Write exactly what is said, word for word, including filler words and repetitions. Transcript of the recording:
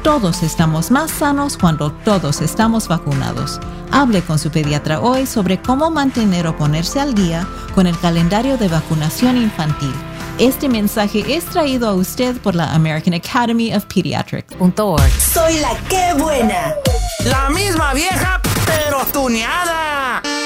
Todos estamos más sanos cuando todos estamos vacunados. Hable con su pediatra hoy sobre cómo mantener o ponerse al día con el calendario de vacunación infantil. Este mensaje es traído a usted por la American Academy of Pediatrics punto org. Soy la que buena. La misma vieja, pero tuneada.